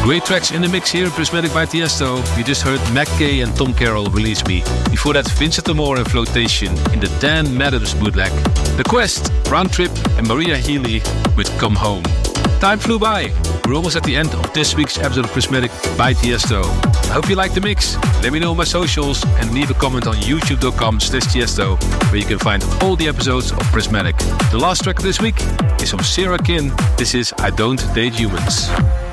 Great tracks in the mix here in Prismatic by Tiesto. You just heard Mac Kay and Tom Carroll Release Me. Before that, Vincent Amore and Flotation in the Dan Madams bootleg. The Quest, Round Trip and Maria Healy with Come Home. Time flew by. We're almost at the end of this week's episode of Prismatic by Tiesto. I hope you liked the mix. Let me know on my socials and leave a comment on youtube.com/Tiesto, where you can find all the episodes of Prismatic. The last track of this week is from Sarah Kin. This is I Don't Date Humans.